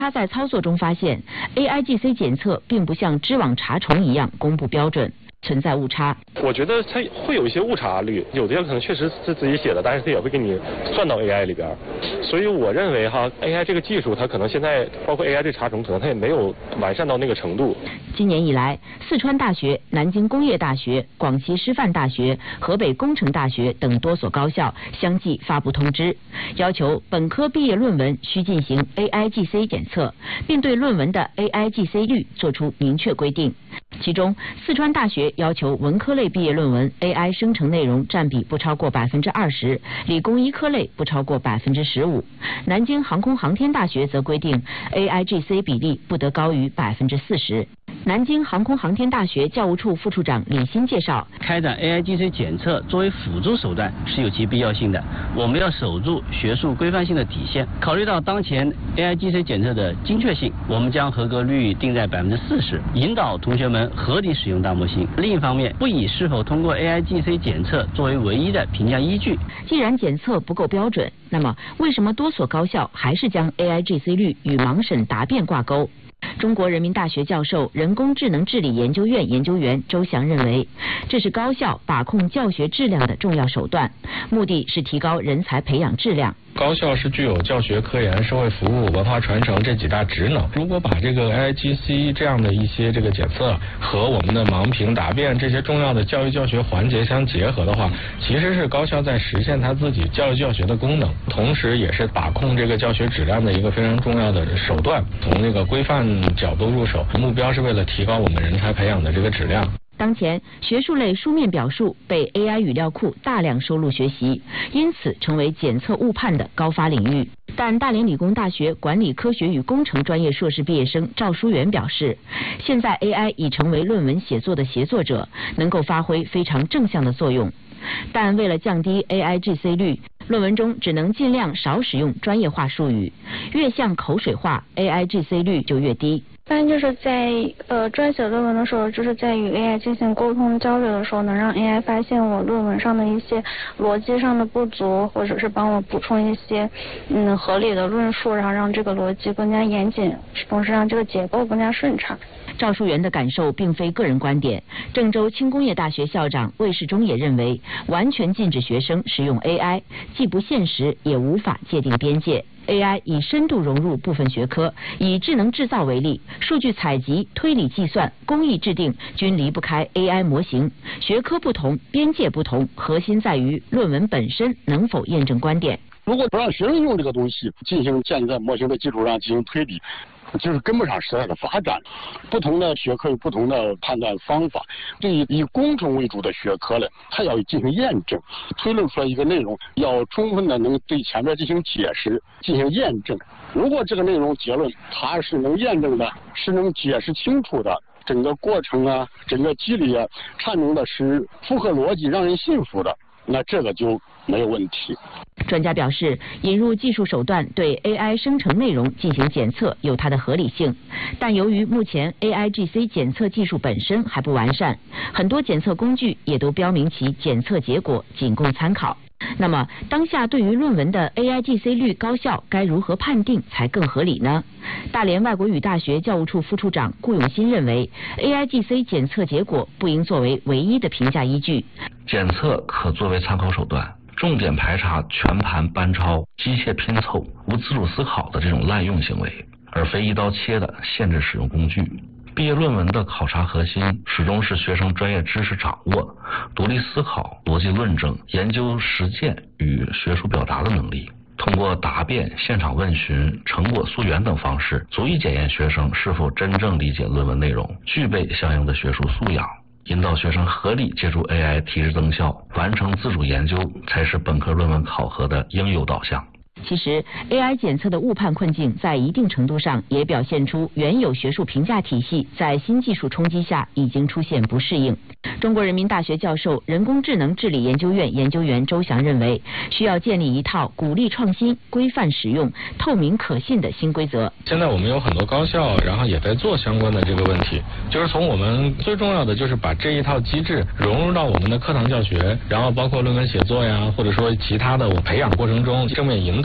他在操作中发现 ，AIGC 检测并不像知网查重一样公布标准，存在误差。 我觉得它会有一些误差率，有的可能确实是自己写的，但是它也会给你算到 AI 里边。所以我认为AI 这个技术，它可能现在包括 AI 这查重，可能它也没有完善到那个程度。 今年以来，四川大学、南京工业大学、广西师范大学、河北工程大学等多所高校相继发布通知，要求本科毕业论文需进行 AIGC 检测，并对论文的 AIGC 率作出明确规定。其中，四川大学要求文科类毕业论文 AI 生成内容占比不超过20%，理工医科类不超过15%。南京航空航天大学则规定 AIGC 比例不得高于40%。南京航空航天大学教务处副处长李欣介绍， 开展 AIGC 检测作为辅助手段是有其必要性的，我们要守住学术规范性的底线。考虑到当前 AIGC 检测的精确性，我们将合格率定在40%，引导同学们合理使用大模型。另一方面，不以是否通过 AIGC 检测作为唯一的评价依据。 既然检测不够标准，那么为什么多所高校还是将 AIGC 率与盲审答辩挂钩？中国人民大学教授、人工智能治理研究院研究员周翔认为，这是高校把控教学质量的重要手段，目的是提高人才培养质量。 高校是具有教学、科研、社会服务、文化传承这几大职能。如果把这个 AIGC 这样的一些这个检测和我们的盲评答辩这些重要的教育教学环节相结合的话，其实是高校在实现它自己教育教学的功能，同时也是把控这个教学质量的一个非常重要的手段。从这个规范角度入手，目标是为了提高我们人才培养的这个质量。 当前，学术类书面表述被 AI 语料库大量收录学习，因此成为检测误判的高发领域。但大连理工大学管理科学与工程专业硕士毕业生赵书元表示，现在 AI 已成为论文写作的协作者，能够发挥非常正向的作用。但为了降低 AIGC 率，论文中只能尽量少使用专业化术语，越像口水话 ，AIGC 率就越低。 一般就是在撰写论文的时候，就是在与 AI 进行沟通交流的时候，能让 AI 发现我论文上的一些逻辑上的不足，或者是帮我补充一些合理的论述，然后让这个逻辑更加严谨，同时让这个结构更加顺畅。 赵书元的感受并非个人观点，郑州轻工业大学校长魏世忠也认为，完全禁止学生使用 AI， 既不现实，也无法界定边界。AI 已深度融入部分学科，以智能制造为例，数据采集、推理计算、工艺制定均离不开 AI 模型。学科不同，边界不同，核心在于论文本身能否验证观点。 如果不让学生用这个东西进行建立在模型的基础上进行推理，就是跟不上时代的发展。不同的学科有不同的判断方法，对于以工程为主的学科呢，它要进行验证，推论出来一个内容要充分的能对前面进行解释、进行验证。如果这个内容结论它是能验证的，是能解释清楚的，整个过程啊、整个机理啊阐明的是符合逻辑、让人信服的，那这个就没有问题。 专家表示，引入技术手段对 AI 生成内容进行检测有它的合理性，但由于目前 AIGC 检测技术本身还不完善，很多检测工具也都标明其检测结果仅供参考。那么，当下对于论文的 AIGC 率高效该如何判定才更合理呢？大连外国语大学教务处副处长顾永新认为 ，AIGC 检测结果不应作为唯一的评价依据， 检测可作为参考手段。重点排查全盘班抄、机械拼凑、无自主思考的这种滥用行为，而非一刀切的限制使用工具。毕业论文的考察核心始终是学生专业知识掌握、独立思考、逻辑论证、研究实践与学术表达的能力。通过答辩、现场问询、成果溯源等方式，足以检验学生是否真正理解论文内容，具备相应的学术素养。引导学生合理借助 AI 提质增效，完成自主研究，才是本科论文考核的应有导向。 其实 AI 检测的误判困境在一定程度上也表现出原有学术评价体系在新技术冲击下已经出现不适应。中国人民大学教授、人工智能治理研究院研究员周翔认为，需要建立一套鼓励创新、规范使用、透明可信的新规则。 现在我们有很多高校，然后也在做相关的这个问题，就是从我们最重要的就是把这一套机制融入到我们的课堂教学，然后包括论文写作呀，或者说其他的我培养过程中正面引导。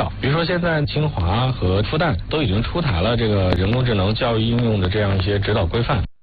要。比如说现在清华和复旦都已经出台了这个人工智能教育应用的这样一些指导规范。